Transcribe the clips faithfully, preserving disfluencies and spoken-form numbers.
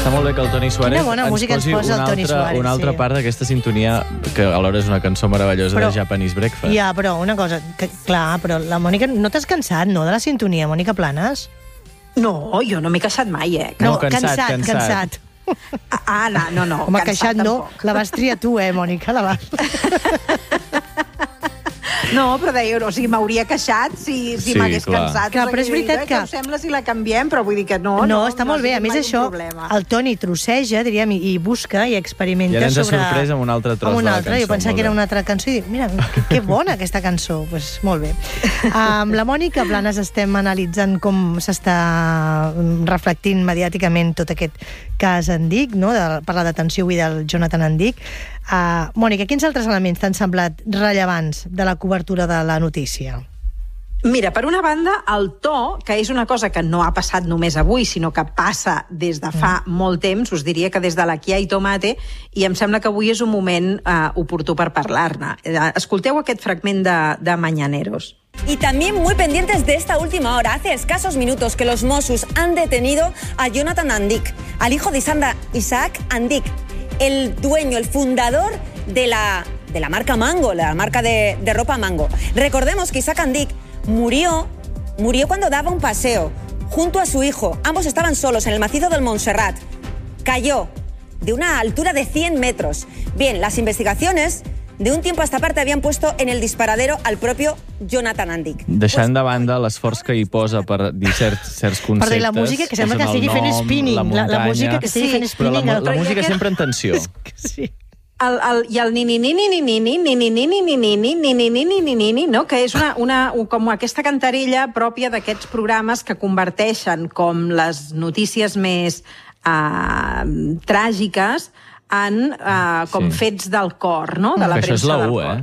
Està molt bé que el Toni Suárez ens posi una altra, una altra part d'aquesta sintonia, que alhora és una cançó meravellosa però, de Japanese Breakfast. Ja, però una cosa, que, clar, però la Mònica, no t'has cansat, no, de la sintonia, Mònica Planes? No, jo no m'he queixat mai, eh? No, no cansat, cansat. cansat. Ah, no, no, no. Home, queixat no, la vas triar tu, eh, Mònica, la vas... No, però deia, o sigui, m'hauria queixat si, si sí, m'hagués cansat. Clar, però és veritat que... que... Ho sembla si la canviem, però vull dir que no. No, no està no molt bé. A més, això, el Toni trosseja, diríem, i busca i experimenta sobre... I ara ens ha sorprès amb un altre tros un de la altre. cançó. Jo pensava que era una altra cançó i dic, mira, que bona aquesta cançó. Doncs pues, molt bé. Amb la Mònica Planes estem analitzant com s'està reflectint mediàticament tot aquest cas Andic, no? de, per la detenció avui del Jonathan Andic. Uh, Mònica, quins altres elements t'han semblat rellevants de la cobertura de la notícia? Mira, per una banda, el to, que és una cosa que no ha passat només avui, sinó que passa des de fa mm. molt temps, us diria que des de la Kia i Tomate, i em sembla que avui és un moment uh, oportú per parlar-ne. Escolteu aquest fragment de, de Mañaneros. Y también muy pendientes de esta última hora. Hace escasos minutos que los Mossos han detenido a Jonathan Andic, al hijo de Isanda, Isaac Andic, el dueño, el fundador de la, de la marca Mango, la marca de, de ropa Mango. Recordemos que Isaac Andic murió, murió cuando daba un paseo junto a su hijo. Ambos estaban solos en el macizo del Montserrat. Cayó de una altura de cien metros. Bien, las investigaciones de un tiempo a esta parte habían puesto en el disparadero al propio Jonathan Andic. Deixant de banda l'esforç que hi posa per dir certs, certs conceptes... Per dir la música, que sembla que estigui fent spinning. La, muntanya, la, la música que estigui fent spinning. Però la, la música sempre en tensió. Sí. El, el, I el ni-ni-ni-ni-ni-ni-ni-ni-ni-ni-ni-ni-ni-ni-ni-ni-ni, no? Que és una, una, com aquesta cantarella pròpia d'aquests programes que converteixen com les notícies més uh, tràgiques en uh, com sí. fets del cor, no? De la que premsa del U, cor. Eh?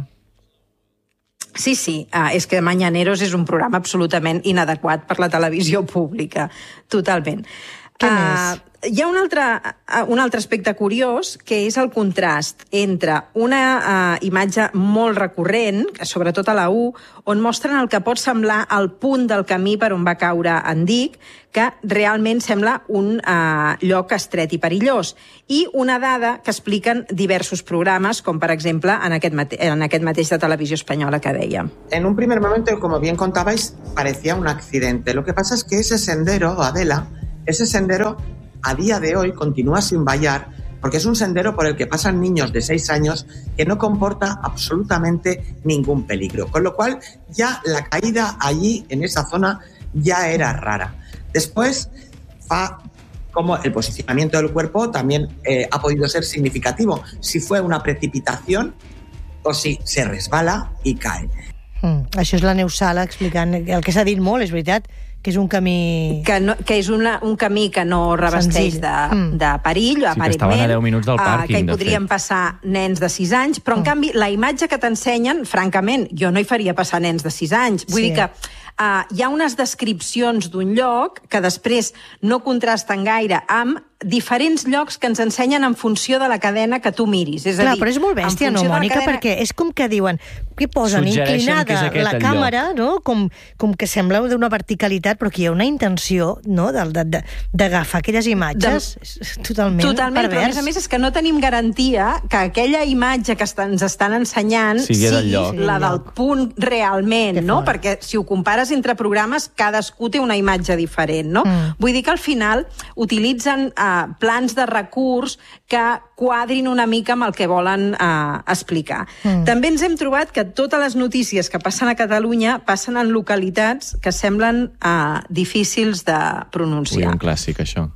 Sí, sí, uh, és que Mañaneros és un programa absolutament inadequat per la televisió pública, totalment. Què uh, més? Hi ha un altre, un altre aspecte curiós, que és el contrast entre una uh, imatge molt recurrent, sobretot a la U, on mostren el que pot semblar el punt del camí per on va caure Andic, que realment sembla un uh, lloc estret i perillós, i una dada que expliquen diversos programes, com per exemple en aquest, mate en aquest mateix de Televisió Espanyola que deia. En un primer momento, como bien contabais, parecía un accidente. Lo que pasa es que ese sendero, Adela, ese sendero a día de hoy continúa sin vallar, porque es un sendero por el que pasan niños de seis años que no comporta absolutamente ningún peligro. Con lo cual, ya la caída allí, en esa zona, ya era rara. Después, fa, como el posicionamiento del cuerpo también eh, ha podido ser significativo. Si fue una precipitación o si se resbala y cae. Mm, això és la Neus Sala explicant el que s'ha dit molt, és veritat, que és un camí... Que, no, que és una, un camí que no revesteix de, mm. de perill, sí, aparentment. Que estaven a deu minuts del pàrquing, uh, que hi podrien passar nens de sis anys, però, mm. en canvi, la imatge que t'ensenyen, francament, jo no hi faria passar nens de sis anys. Vull sí. dir que uh, hi ha unes descripcions d'un lloc que després no contrasten gaire amb diferents llocs que ens ensenyen en funció de la cadena que tu miris. És Clar, a dir, però és molt bèstia, no, Mònica? Cadena... Perquè és com que diuen, què posen? Inclinada la càmera, no? Com, com que sembla d'una verticalitat, però que hi ha una intenció, no?, d'agafar aquelles imatges de... totalment, totalment pervers. Però a més a més és que no tenim garantia que aquella imatge que ens estan ensenyant sigui, sigui lloc. la del punt realment, no? Perquè si ho compares entre programes, cadascú té una imatge diferent, no? Mm. Vull dir que al final utilitzen uh, plans de recurs que quadrin una mica amb el que volen uh, explicar. Mm. També ens hem trobat que totes les notícies que passen a Catalunya passen en localitats que semblen uh, difícils de pronunciar. Ui, un clàssic, això.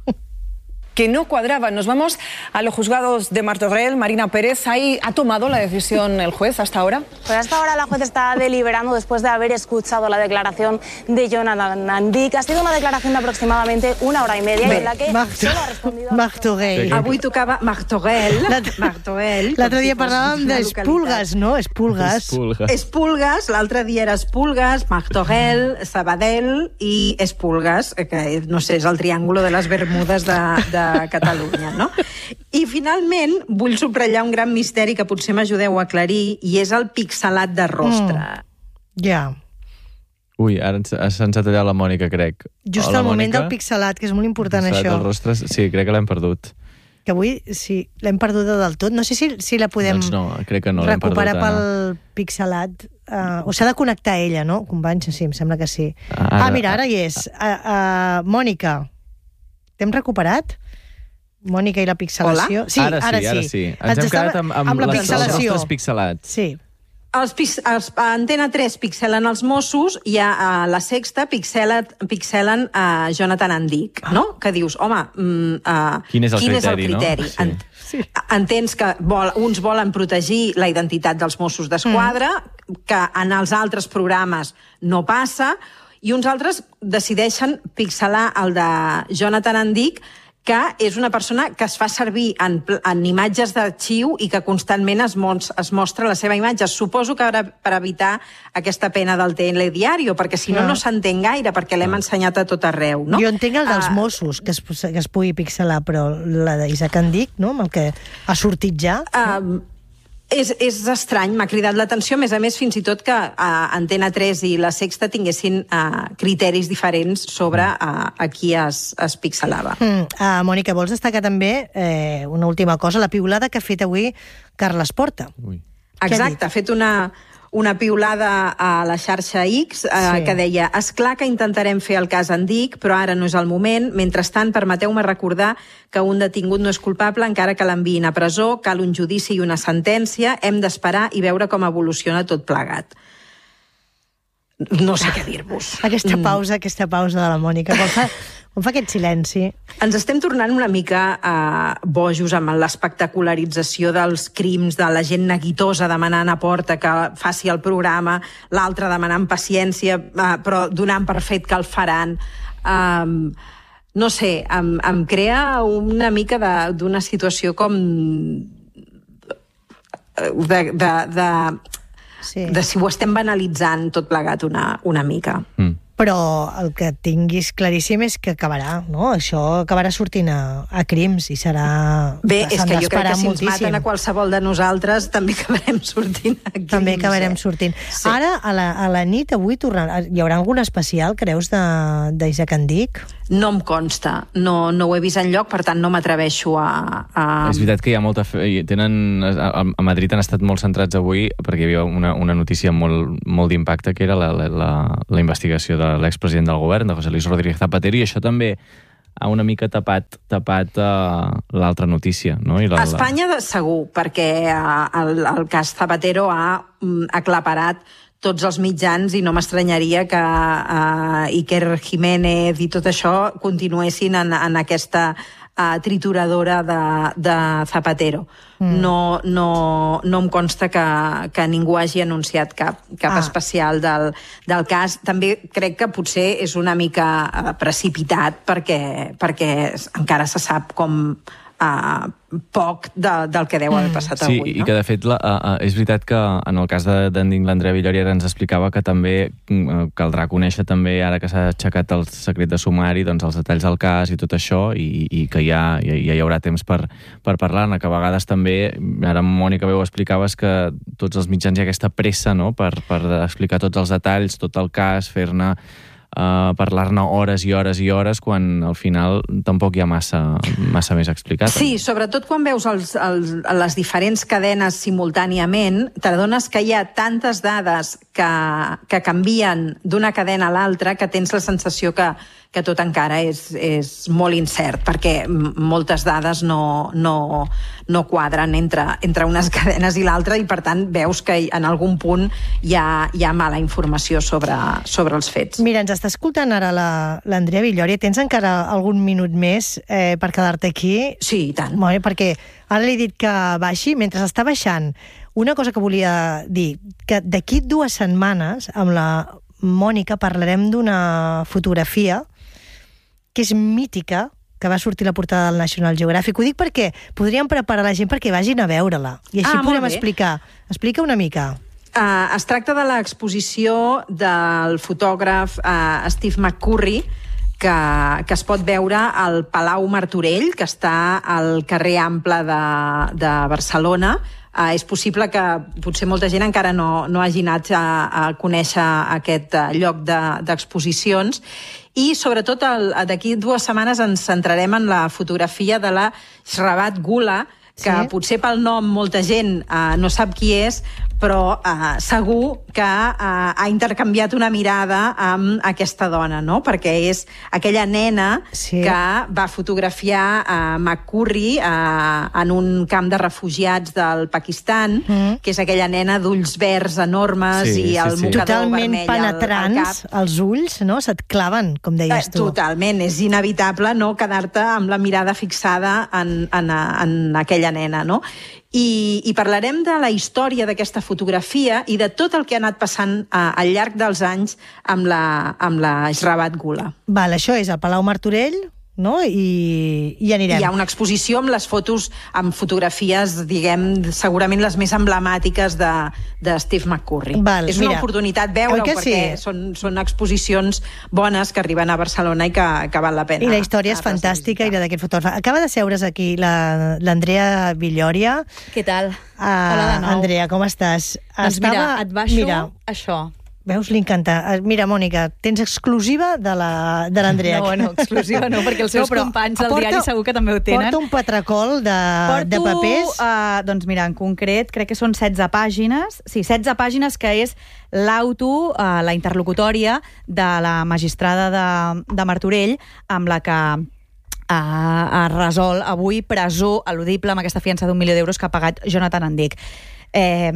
Que no cuadraban. Nos vamos a los juzgados de Martorell. Marina Pérez, ¿ahí ha tomado la decisión el juez hasta ahora? Pues hasta ahora la juez está deliberando después de haber escuchado la declaración de Jonathan Andic. Ha sido una declaración de aproximadamente una hora y media Bé, en la que Marto... solo ha respondido... Martorell. Avui tocava Martorell. Martorell. L'altre dia parlàvem d'Espulgues, no? Espulgues. Espulgues. Espulgues, l'altre dia era Espulgues, Martorell, Sabadell i Espulgues, que no sé, és el triàngulo de les Bermudes de, de Catalunya, no? I finalment vull subratllar un gran misteri que potser m'ajudeu a aclarir, i és el pixelat de rostre. Mm. Ja. Yeah. Ui, ara se'ns ha tallat la Mònica, crec. Just al moment del pixelat, que és molt important, això. El rostre, sí, crec que l'hem perdut. que avui sí, l'hem perduda del tot. No sé si, si la podem doncs no, crec que no, recuperar perdut, pel no. pixelat. Uh, o s'ha de connectar ella, no? Companys, sí, em sembla que sí. Ara, ah, mira, ara hi és. Uh, uh, Mònica, t'hem recuperat? Mònica i la pixelació. Hola? Sí, ara, ara sí, sí. ara sí. Ens, Ens hem quedat amb, amb, amb la les, pixelació. els nostres pixelats. Sí. Els, els, a Antena tres pixelen els Mossos i a, a la Sexta pixelen, pixelen a Jonathan Andic, no? Que dius, home, mm, uh, quin és el quin criteri, és el criteri? No? Ent, sí. Entens que vol, uns volen protegir la identitat dels Mossos d'Esquadra, mm. que en els altres programes no passa, i uns altres decideixen pixelar el de Jonathan Andic, que és una persona que es fa servir en, en imatges d'arxiu i que constantment es, mos, es mostra la seva imatge. Suposo que ara per evitar aquesta pena del telediario, perquè si no, no s'entén gaire, perquè l'hem ensenyat a tot arreu. No? Jo entenc el dels uh, Mossos, que es, que es pugui pixelar, però la d'Isaac Andic, no? Amb el que ha sortit ja... Uh, És, és estrany, m'ha cridat l'atenció, a més a més, fins i tot que uh, Antena tres i la Sexta tinguessin uh, criteris diferents sobre uh, a qui es, es pixelava. Mm. Uh, Mònica, vols destacar també eh, una última cosa, la piulada que ha fet avui Carles Porta. Ui. Exacte, ha fet una, una piulada a la xarxa X eh, sí. que deia: esclar que intentarem fer el cas Andic, però ara no és el moment. Mentrestant, permeteu-me recordar que un detingut no és culpable encara que l'enviïn a presó, cal un judici i una sentència, hem d'esperar i veure com evoluciona tot plegat. No sé què dir-vos. Aquesta pausa, mm. aquesta pausa de la Mònica, com fa, com fa aquest silenci. Ens estem tornant una mica eh, bojos amb l'espectacularització dels crims, de la gent neguitosa demanant a Porta que faci el programa, l'altre demanant paciència, eh, però donant per fet que el faran. Eh, no sé, em, em crea una mica d'una situació com de... de, de Sí. de si ho estem banalitzant tot plegat una, una mica. Mm. Però el que tinguis claríssim és que acabarà, no? Això acabarà sortint a, a crims i serà... Bé, és que jo crec que si moltíssim. ens maten a qualsevol de nosaltres també acabarem sortint a crims. També acabarem eh? sortint. Sí. Ara, a la, a la nit, avui, tornarà, hi haurà algun especial, creus, d'Isaac Andic? No em consta, no, no ho he vist enlloc, per tant no m'atreveixo a, a... És veritat que hi ha molta... Fe... Tenen... A, a Madrid han estat molt centrats avui perquè hi havia una, una notícia molt, molt d'impacte, que era la, la, la, la investigació de l'expresident del govern, de José Luis Rodríguez Zapatero, i això també ha una mica tapat, tapat uh, l'altra notícia. No? I la, a Espanya de, segur, perquè uh, el, el cas Zapatero ha um, aclaparat tots els mitjans i no m'estranyaria que uh, Iker Jiménez i tot això continuessin en, en aquesta uh, trituradora de, de Zapatero. Mm. No, no, no em consta que, que ningú hagi anunciat cap, cap ah. especial del, del cas. També crec que potser és una mica uh, precipitat perquè, perquè encara se sap com... Uh, poc de, del que deu haver passat sí, avui. Sí, no? I que de fet la, uh, és veritat que en el cas d'Andic, l'Andrea Villòria ens explicava que també uh, caldrà conèixer també, ara que s'ha aixecat el secret de sumari, doncs els detalls del cas i tot això, i, i que ja, ja, ja hi haurà temps per, per parlar-ne, que a vegades també, ara Mònica ho explicaves, que tots els mitjans hi ha aquesta pressa, no?, per, per explicar tots els detalls, tot el cas, fer-ne Uh, parlar-ne hores i hores i hores quan al final tampoc hi ha massa, massa més explicat. Sí, sobretot quan veus els, els, les diferents cadenes simultàniament, t'adones que hi ha tantes dades que, que canvien d'una cadena a l'altra que tens la sensació que, que tot encara és, és molt incert, perquè moltes dades no, no, no quadren entre, entre unes cadenes i l'altra, i per tant veus que en algun punt hi ha, hi ha mala informació sobre, sobre els fets. Mira, ens està escoltant ara l'Andrea Villòria. Tens encara algun minut més eh, per quedar-te aquí? Sí, i tant. Molt bé, perquè ara li he dit que baixi. Mentre està baixant, una cosa que volia dir, que d'aquí dues setmanes amb la Mònica parlarem d'una fotografia que és mítica, que va sortir a la portada del National Geographic. Ho dic perquè podríem preparar la gent perquè vagin a veure-la. I així ah, podem explicar. Explica una mica. Uh, es tracta de l'exposició del fotògraf uh, Steve McCurry, que, que es pot veure al Palau Martorell, que està al carrer Ample de, de Barcelona, Uh, és possible que potser molta gent encara no, no hagi anat a, a conèixer aquest uh, lloc de, d'exposicions i sobretot d'aquí dues setmanes ens centrarem en la fotografia de la Shravat Gula, que sí. Potser pel nom molta gent uh, no sap qui és, però uh, segur que uh, ha intercanviat una mirada amb aquesta dona, no? Perquè és aquella nena sí. que va fotografiar uh, McCurry uh, en un camp de refugiats del Pakistan, mm. que és aquella nena d'ulls verds enormes sí, i el sí, sí. mocador totalment vermell penetrants, al, al cap. Els ulls, no? Se't claven, com deies tu. Uh, totalment, és inevitable no quedar-te amb la mirada fixada en, en, en aquella nena, no? I, i parlarem de la història d'aquesta fotografia i de tot el que ha anat passant uh, al llarg dels anys amb la, amb la Shravat Gula. Val, això és el Palau Martorell, no? I, i anirem. Hi ha una exposició amb les fotos, amb fotografies, diguem, segurament les més emblemàtiques de, de Steve McCurry. Val, és una mira, oportunitat veure-ho, perquè sí? són, són exposicions bones que arriben a Barcelona i que, que val la pena. I la història és fantàstica, i la d'aquest fotògraf. Acaba de seure's aquí l'Andrea Villòria. Què tal? Uh, Hola de nou. Andrea, com estàs? Doncs Estava... mira, et baixo mira, això. Veus, li encanta. Mira, Mònica, tens exclusiva de l'Andrea. No, bueno, exclusiva no, perquè els seus no, companys del diari segur que també ho tenen. Porta un patracol de, Porto, de papers. Uh, doncs mira, en concret, crec que són setze pàgines. Sí, setze pàgines, que és l'auto, uh, la interlocutòria de la magistrada de, de Martorell, amb la que ha resolt avui presó eludible amb aquesta fiança d'un milió d'euros que ha pagat Jonathan Andic. Eh,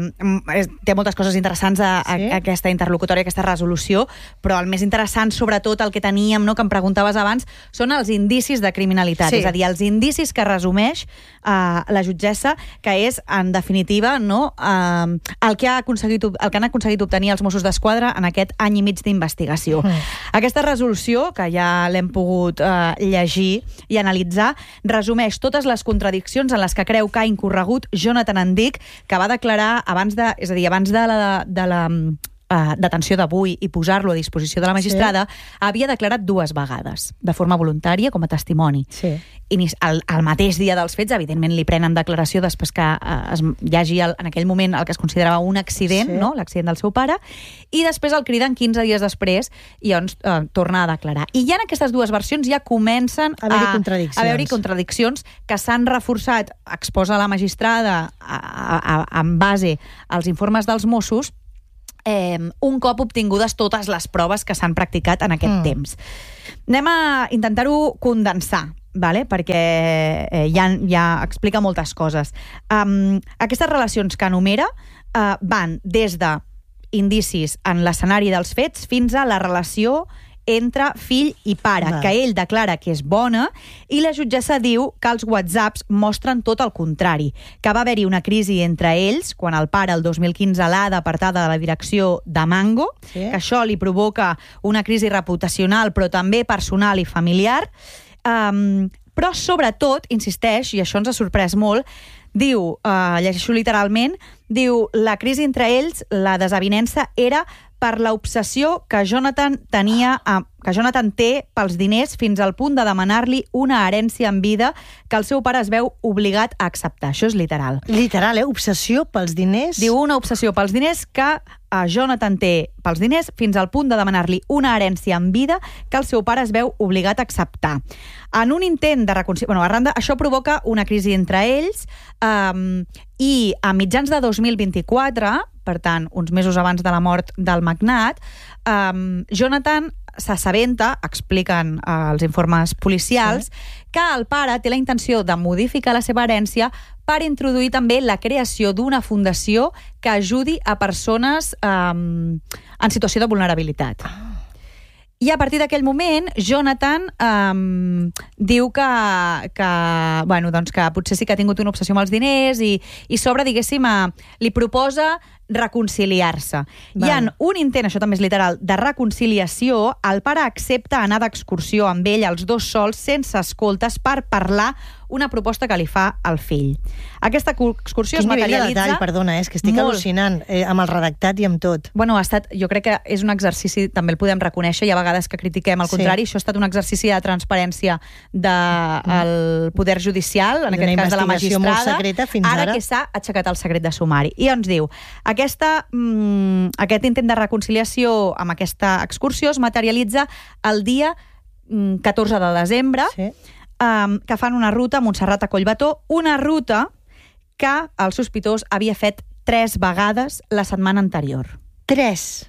té moltes coses interessants a, a, sí? a aquesta interlocutòria, a aquesta resolució, però el més interessant, sobretot el que teníem, no, que em preguntaves abans, són els indicis de criminalitat, sí. És a dir, els indicis que resumeix eh, la jutgessa, que és, en definitiva, no, eh, el, que ha aconseguit, el que han aconseguit obtenir els Mossos d'Esquadra en aquest any i mig d'investigació. Mm. Aquesta resolució, que ja l'hem pogut eh, llegir i analitzar, resumeix totes les contradiccions en les que creu que ha incorregut Jonathan Andic, que va declarar abans de, és a dir, abans de la, de la uh, detenció d'avui i posar-lo a disposició de la magistrada, sí. havia declarat dues vegades, de forma voluntària, com a testimoni. Sí. I el, el mateix dia dels fets, evidentment, li prenen declaració després que uh, es, hi hagi el, en aquell moment el que es considerava un accident, sí. no? L'accident del seu pare, i després el criden quinze dies després i llavors uh, torna a declarar. I ja en aquestes dues versions ja comencen a haver-hi contradiccions. a haver-hi contradiccions que s'han reforçat, exposa la magistrada a, a, a, en base als informes dels Mossos, Eh, un cop obtingudes totes les proves que s'han practicat en aquest mm. temps. Anem a intentar-ho condensar, vale? Perquè eh, ja, ja explica moltes coses. Um, aquestes relacions que enumera uh, van des de indicis en l'escenari dels fets fins a la relació entre fill i pare, Va. que ell declara que és bona, i la jutgessa diu que els whatsapps mostren tot el contrari, que va haver-hi una crisi entre ells quan el pare el dos mil quinze l'ha d'apartada de la direcció de Mango, sí. que això li provoca una crisi reputacional però també personal i familiar, um, però sobretot, insisteix, i això ens ha sorprès molt, diu, uh, llegeixo literalment, diu, la crisi entre ells, la desavinença era per l'obsessió que Jonathan tenia a, que Jonathan té pels diners fins al punt de demanar-li una herència en vida que el seu pare es veu obligat a acceptar. Això és literal. Literal, eh? Obsessió pels diners? Diu una obsessió pels diners que a Jonathan té pels diners fins al punt de demanar-li una herència en vida que el seu pare es veu obligat a acceptar. En un intent de reconciliació... Bueno, arran de... Això provoca una crisi entre ells um, i a mitjans de dos mil vint-i-quatre, per tant, uns mesos abans de la mort del magnat, um, Jonathan s'assabenta, expliquen uh, els informes policials, sí. que el pare té la intenció de modificar la seva herència per introduir també la creació d'una fundació que ajudi a persones um, en situació de vulnerabilitat. Ah. I a partir d'aquell moment, Jonathan um, diu que, que, bueno, doncs que potser sí que ha tingut una obsessió amb els diners i, i sobre, diguéssim, uh, li proposa reconciliar-se. Hi ha un intent, això també és literal, de reconciliació. El pare accepta anar d'excursió amb ell, els dos sols, sense escoltes, per parlar una proposta que li fa al fill. Aquesta excursió es materialitza... Quin nivell de detall, perdona, és que estic molt. al·lucinant, eh, amb el redactat i amb tot. Bueno, ha estat, jo crec que és un exercici, també el podem reconèixer, hi ha vegades que critiquem, al Sí. contrari, això ha estat un exercici de transparència del poder judicial, en aquest cas de la investigació molt magistrada, secreta fins ara, ara. que s'ha aixecat el secret de sumari. I ens diu, aquesta, mm, aquest intent de reconciliació amb aquesta excursió es materialitza el dia mm, catorze de desembre, Sí. um, que fan una ruta a Montserrat a Collbató, una ruta que el sospitós havia fet tres vegades la setmana anterior. Tres.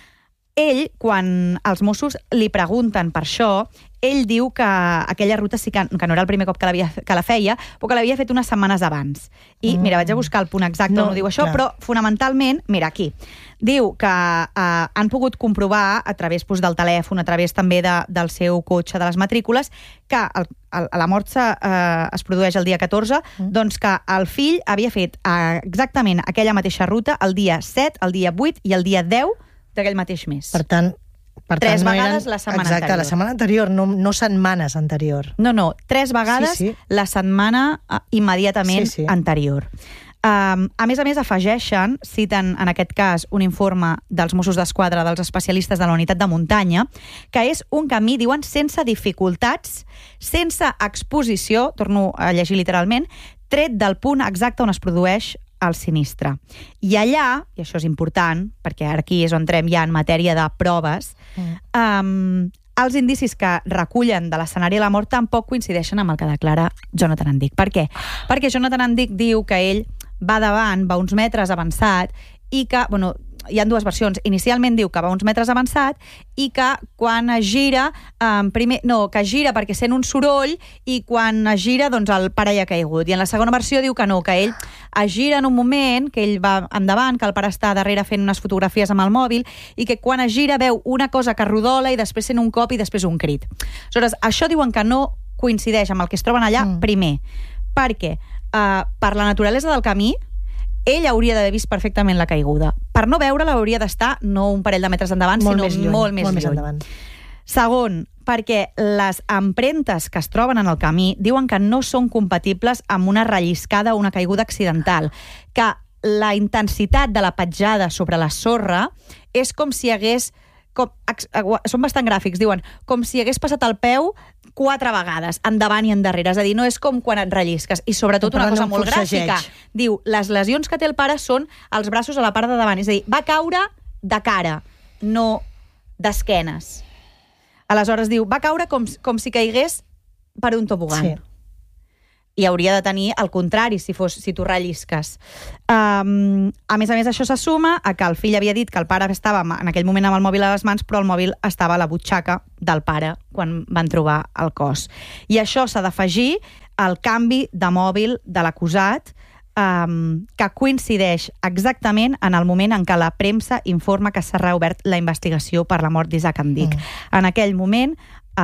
Ell, quan els Mossos li pregunten per això, ell diu que aquella ruta sí que, que no era el primer cop que, que la feia, però que l'havia fet unes setmanes abans. I, mm. mira, vaig a buscar el punt exacte no, on ho diu això, clar. Però fonamentalment, mira, aquí, diu que eh, han pogut comprovar a través doncs, del telèfon, a través també de, del seu cotxe, de les matrícules, que el, el, la mort eh, es produeix el dia catorze, mm. doncs que el fill havia fet eh, exactament aquella mateixa ruta el dia set, el dia vuit i el dia deu d'aquell mateix mes. Per tant, per tres tant, no vegades eren... la setmana Exacte, anterior. la setmana anterior, no, no setmanes anterior. No, no, tres vegades Sí, sí. la setmana uh, immediatament Sí, sí. anterior. Um, a més a més, afegeixen, citen en aquest cas un informe dels Mossos d'Esquadra, dels especialistes de la unitat de muntanya, que és un camí, diuen, sense dificultats, sense exposició, torno a llegir literalment, tret del punt exacte on es produeix el sinistre. I allà, i això és important, perquè ara aquí és on entrem ja en matèria de proves, mm. um, els indicis que recullen de l'escenari de la mort tampoc coincideixen amb el que declara Jonathan Andic. Per què? Perquè Jonathan Andic diu que ell va davant, va uns metres avançat, i que, bueno, hi ha dues versions. Inicialment diu que va uns metres avançat i que quan es gira, um, primer, no, que gira perquè sent un soroll i quan es gira, doncs el pare ja ha caigut. I en la segona versió diu que no, que ell es gira en un moment, que ell va endavant, que el pare està darrere fent unes fotografies amb el mòbil i que quan es gira veu una cosa que rodola i després sent un cop i després un crit. Aleshores, això diuen que no coincideix amb el que es troben allà, mm. primer, perquè uh, per la naturalesa del camí ell hauria d'haver vist perfectament la caiguda. Per no veure-la hauria d'estar no un parell de metres endavant, molt sinó més lluny, molt més molt lluny. Més endavant. Segon, perquè les empremtes que es troben en el camí diuen que no són compatibles amb una relliscada o una caiguda accidental, que la intensitat de la petjada sobre la sorra és com si hagués... Com, són bastant gràfics, diuen, com si hagués passat el peu quatre vegades, endavant i endarrere. És a dir, no és com quan et rellisques. I sobretot una cosa molt gràfica. Diu, les lesions que té el pare són els braços a la part de davant. És a dir, va caure de cara, no d'esquenes. Aleshores diu, va caure com, com si caigués per un tobogan. Sí. I hauria de tenir el contrari si, fos, si tu rellisques. Um, a més a més, això se suma a que el fill havia dit que el pare estava en aquell moment amb el mòbil a les mans, però el mòbil estava a la butxaca del pare quan van trobar el cos. I això s'ha d'afegir al canvi de mòbil de l'acusat, um, que coincideix exactament en el moment en què la premsa informa que s'ha reobert la investigació per la mort d'Isaac Andic. Mm. En aquell moment,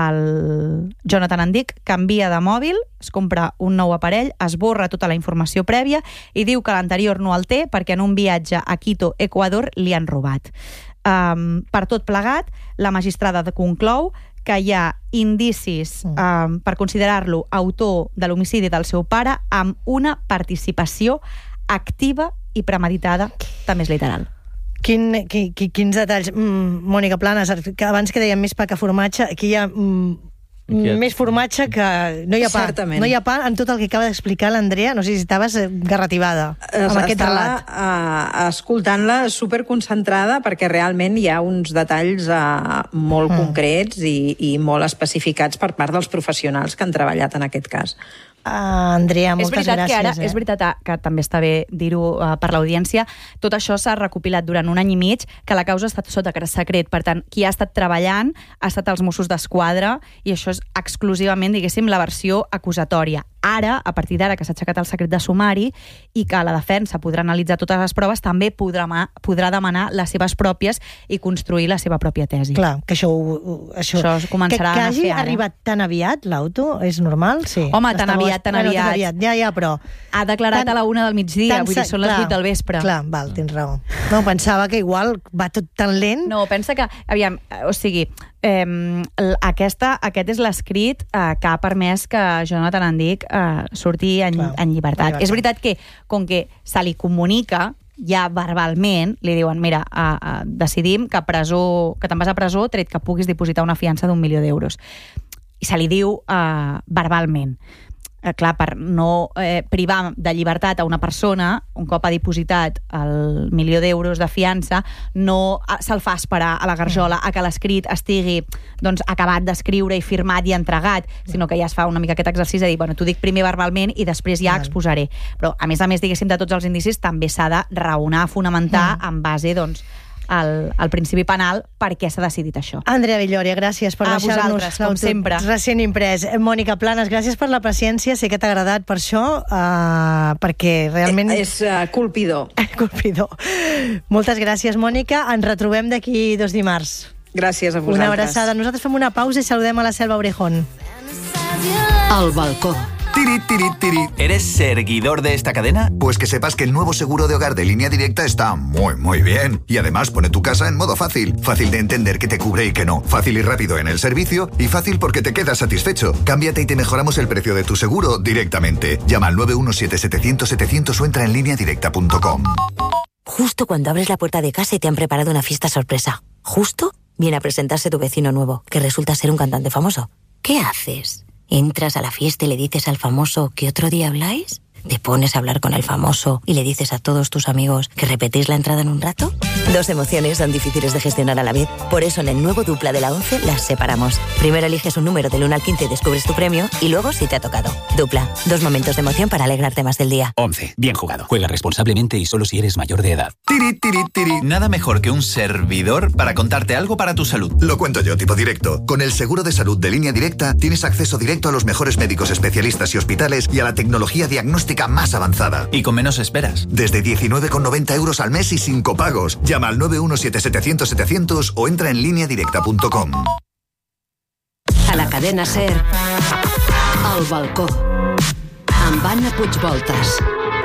el Jonathan Andic canvia de mòbil, es compra un nou aparell, esborra tota la informació prèvia i diu que l'anterior no el té perquè en un viatge a Quito, Equador, li han robat. Um, per tot plegat, la magistrada conclou que hi ha indicis um, per considerar-lo autor de l'homicidi del seu pare amb una participació activa i premeditada, també és literal. Quin, qui, qui, quins detalls. Mm, Mònica Planes, que abans que dèiem més pa que formatge, aquí hi ha mm, ha... més formatge que... No hi ha pa. Certament. No hi ha pa en tot el que acaba d'explicar l'Andrea. No sé si estaves garrativada amb Estava, aquest relat. Uh, escoltant-la superconcentrada perquè realment hi ha uns detalls uh, molt mm. concrets i, i molt especificats per part dels professionals que han treballat en aquest cas. Uh, Andrea, moltes és gràcies. gràcies. Que ara, eh? És veritat que també està bé dir-ho uh, per l'audiència. Tot això s'ha recopilat durant un any i mig, que la causa ha estat sota secret. Per tant, qui ha estat treballant ha estat els Mossos d'Esquadra i això és exclusivament, diguéssim, la versió acusatòria. ara, a partir d'ara que s'ha aixecat el secret de sumari i que la defensa podrà analitzar totes les proves, també podrà, podrà demanar les seves pròpies i construir la seva pròpia tesi. Clar, que això, això, això començarà que, que a hagi fer ara. arribat tan aviat l'auto, és normal? Sí. Home, tan Estava... aviat, tan bueno, aviat. tan aviat. Ja, ja, però... Ha declarat tan, a la una del migdia, vull dir, són les clar, vuit del vespre. Clar, val, tens raó. No, pensava que igual va tot tan lent. No, pensa que, aviam, o sigui, eh, aquesta, aquest és l'escrit eh, que ha permès que Jonathan Andic eh, surti en, clar, en llibertat. llibertat. És veritat que, com que se li comunica ja verbalment, li diuen, mira, uh, uh, decidim que, presó, que te'n vas a presó tret que puguis dipositar una fiança d'un milió d'euros. I se li diu uh, verbalment. Eh, clar, per no eh, privar de llibertat a una persona, un cop ha dipositat el milió d'euros de fiança, no se'l fa esperar a la garjola a que l'escrit estigui doncs, acabat d'escriure i firmat i entregat, sinó que ja es fa una mica aquest exercici de dir, bueno, t'ho dic primer verbalment i després ja exposaré. Però, a més a més, diguéssim, de tots els indicis, també s'ha de raonar, fonamentar en base, doncs, al, al principi penal per què s'ha decidit això. Andrea Villòria, gràcies per deixar-nos com sempre. Recent imprès. Mònica Planes, gràcies per la paciència, sé que t'ha agradat per això, uh, perquè realment... És uh, colpidor. colpidor. Moltes gràcies, Mònica. Ens retrobem d'aquí dos dimarts. Gràcies a vosaltres. Una abraçada. Nosaltres fem una pausa i saludem a la Selva Orejón. El balcó. Tiri, tiri, tiri. ¿Eres seguidor de esta cadena? Pues que sepas que el nuevo seguro de hogar de Línea Directa está muy, muy bien. Y además pone tu casa en modo fácil. Fácil de entender qué te cubre y qué no. Fácil y rápido en el servicio. Y fácil porque te quedas satisfecho. Cámbiate y te mejoramos el precio de tu seguro directamente. Llama al nueve uno siete setecientos setecientos o entra en línea directa punto com. Justo cuando abres la puerta de casa y te han preparado una fiesta sorpresa. Justo viene a presentarse tu vecino nuevo, que resulta ser un cantante famoso. ¿Qué haces? ¿Entras a la fiesta y le dices al famoso que otro día habláis? ¿Te pones a hablar con el famoso y le dices a todos tus amigos que repetís la entrada en un rato? Dos emociones son difíciles de gestionar a la vez. Por eso en el nuevo Dupla de la once las separamos. Primero eliges un número del uno al quince y descubres tu premio, y luego si te ha tocado. Dupla, dos momentos de emoción para alegrarte más del día. once. Bien jugado. Juega responsablemente y solo si eres mayor de edad. Tiri, tiri, tiri. Nada mejor que un servidor para contarte algo para tu salud. Lo cuento yo, tipo directo. Con el seguro de salud de Línea Directa tienes acceso directo a los mejores médicos especialistas y hospitales y a la tecnología diagnóstica más avanzada. Y con menos esperas. Desde diecinueve con noventa euros al mes y sin copagos. Llama al nueve uno siete setecientos setecientos o entra en línea directa punto com. A la cadena SER, El balcó, amb Anna Puigvoltas.